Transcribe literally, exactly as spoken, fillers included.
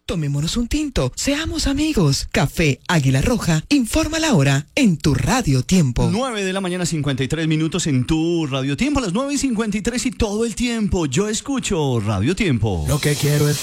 Tomémonos un tinto, seamos amigos. Café Águila Roja, informa la hora en tu Radio Tiempo. nueve de la mañana, cincuenta y tres minutos en tu Radio Tiempo. A las nueve y cincuenta y tres y todo el tiempo yo escucho Radio Tiempo. Lo que quiero es